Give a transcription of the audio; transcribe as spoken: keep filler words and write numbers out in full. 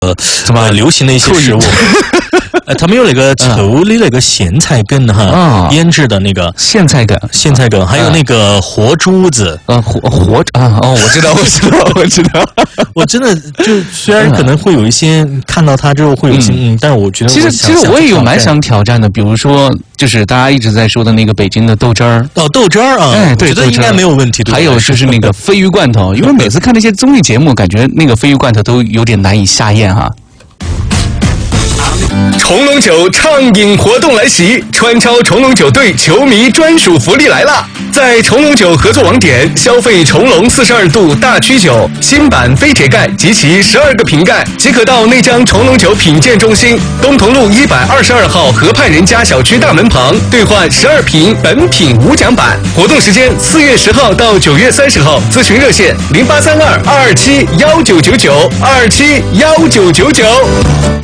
什么流行的一些食物。呃，他们用了一个处理了一个咸菜根哈， 啊， 腌制的那个苋菜梗， 苋菜梗，还有那个活珠子， 呃，活活啊，哦，我知道，我知道，我知道， 我真的就虽然可能会有一些看到它之后会有一些，嗯，但是我觉得其实其实我也有蛮想挑战的，比如说就是大家一直在说的那个北京的豆汁儿， 哦，豆汁儿啊， 哎，对， 我觉得应该没有问题。 还有就是那个鲱鱼罐头，因为每次看那些综艺节目，感觉那个鲱鱼罐头都有点难以下咽哈。 重龙酒畅饮活动来袭，川超重龙酒队球迷专属福利来啦！在重龙酒合作网点消费重龙四十二度大曲酒新版飞铁盖及其十二个瓶盖，即可到内江重龙酒品鉴中心东同路一百二十二号河畔人家小区大门旁兑换十二瓶本品无奖版。活动时间四月十号到九月三十号，咨询热线零八三二二二七幺九九九二七幺九九九。